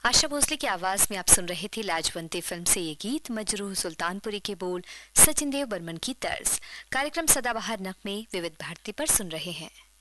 आशा भोसले की आवाज में आप सुन रहे थे लाजवंती फिल्म से ये गीत। मजरूह सुल्तानपुरी के बोल, सचिन देव बर्मन की तर्ज। कार्यक्रम सदाबहार नगमे विविध भारती पर सुन रहे हैं।